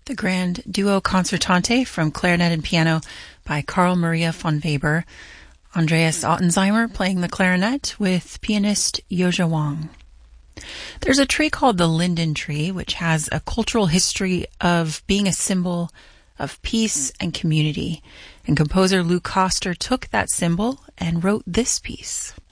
the grand duo concertante from clarinet and piano by Carl Maria von Weber, Andreas Ottensheimer playing the clarinet with pianist Yoja Wang. There's a tree called the linden tree, which has a cultural history of being a symbol of peace and community. And composer Lou Koster took that symbol and wrote this piece.